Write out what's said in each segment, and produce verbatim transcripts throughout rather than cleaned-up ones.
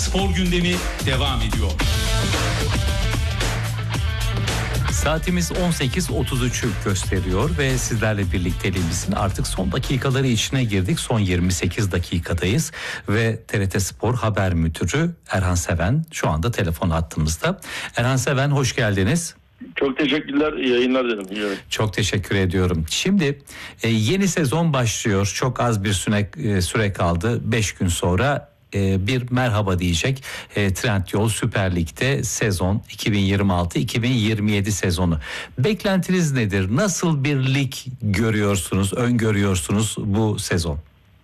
Spor gündemi devam ediyor. Saatimiz on sekiz otuz üçü gösteriyor ve sizlerle birlikteliğimizin artık son dakikaları içine girdik. Son yirmi sekiz dakikadayız ve T R T Spor Haber Müdürü Erhan Seven şu anda telefon hattımızda. Erhan Seven, hoş geldiniz. Çok teşekkürler, iyi yayınlar dedim. Evet. Çok teşekkür ediyorum. Şimdi e, yeni sezon başlıyor. Çok az bir süre, e, süre kaldı. beş gün sonra e, bir merhaba diyecek. E, Trendyol Süper Lig'de sezon iki bin yirmi altı iki bin yirmi yedi sezonu. Beklentiniz nedir? Nasıl bir lig görüyorsunuz, öngörüyorsunuz bu sezon?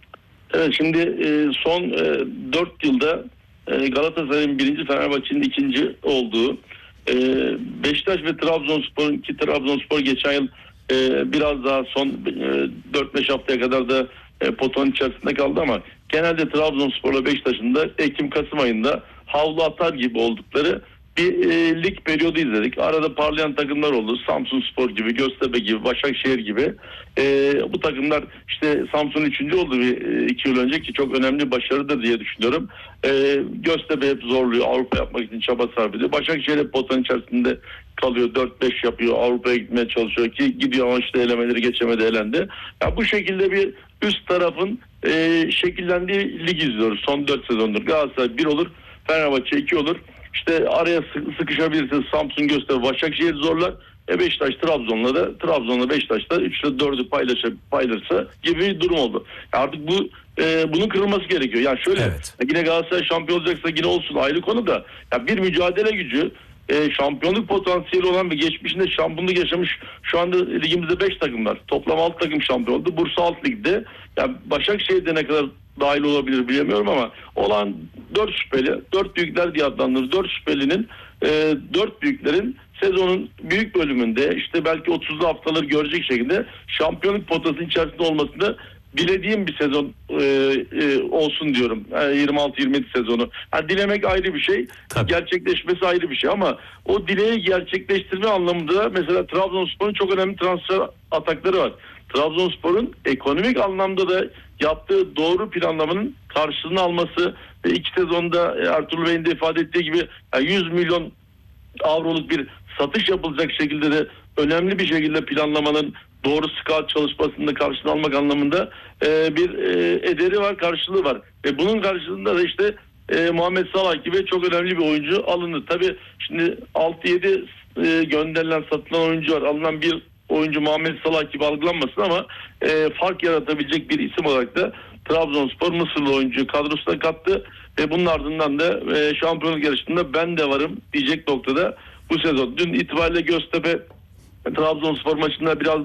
Evet, şimdi e, son e, dört yılda e, Galatasaray'ın birinci, Fenerbahçe'nin ikinci olduğu, e, Beşiktaş ve Trabzonspor'un ki Trabzonspor geçen yıl e, biraz daha son e, dört beş haftaya kadar da e, potanın içerisinde kaldı ama genelde Trabzonspor'la Beşiktaş'ın da Ekim-Kasım ayında havlu atar gibi oldukları bir e, lig periyodu izledik. Arada parlayan takımlar oldu. Samsunspor gibi, Göztepe gibi, Başakşehir gibi. E, bu takımlar işte Samsun üçüncü oldu bir e, iki yıl önce ki çok önemli bir başarıdır diye düşünüyorum. E, Göztepe hep zorluyor. Avrupa yapmak için çaba sarf ediyor. Başakşehir hep potanın içerisinde kalıyor. dört beş yapıyor. Avrupa'ya gitmeye çalışıyor ki gidiyor ama işte elemeleri geçemedi, elendi. Ya bu şekilde bir üst tarafın e, şekillendiği lig izliyoruz. Son dört sezondur. Galatasaray bir olur. Fenerbahçe iki olur. İşte araya sıkışabilirse Samsun, Göztepe, Başakşehir zorlar. E Beşiktaş Trabzon'la da Trabzon'la Beşiktaş'ta üçle dördü paylaşa, paylaşsa gibi bir durum oldu. Artık bu e, bunun kırılması gerekiyor. Yani şöyle Evet. Yine Galatasaray şampiyon olacaksa yine olsun, ayrı konu da ya bir mücadele gücü, e, şampiyonluk potansiyeli olan ve geçmişinde şampiyonluk yaşamış şu anda ligimizde beş takım var. Toplam altı takım şampiyon oldu. Bursa Alt Lig'de. Ya Başakşehir'de ne kadar dahil olabilir bilemiyorum ama olan dört şüpheli, dört büyükler diye adlandırılır. Dört şüphelinin e, dört büyüklerin sezonun büyük bölümünde işte belki otuzlu haftaları görecek şekilde şampiyonluk potasının içerisinde olmasını dilediğim bir sezon e, e, olsun diyorum. Yani yirmi altı yirmi yedi sezonu. Yani dilemek ayrı bir şey. Tabii. Gerçekleşmesi ayrı bir şey ama o dileği gerçekleştirme anlamında mesela Trabzonspor'un çok önemli transfer atakları var. Trabzonspor'un ekonomik anlamda da yaptığı doğru planlamanın karşılığını alması ve iki sezonda Ertuğrul Bey'in de ifade ettiği gibi yüz milyon avroluk bir satış yapılacak şekilde de önemli bir şekilde planlamanın doğru scout çalışmasında karşılığını almak anlamında e, bir e, ederi var, karşılığı var. Ve bunun karşılığında da işte e, Muhammed Salah gibi çok önemli bir oyuncu alındı. Tabii şimdi altı yedi e, gönderilen, satılan oyuncu var. Alınan bir oyuncu Muhammed Salah gibi algılanmasın ama e, fark yaratabilecek bir isim olarak da Trabzonspor Mısırlı oyuncuyu kadrosuna kattı ve bunun ardından da e, şampiyonluk yarışında ben de varım diyecek noktada bu sezon. Dün itibariyle Göztepe Trabzonspor maçında biraz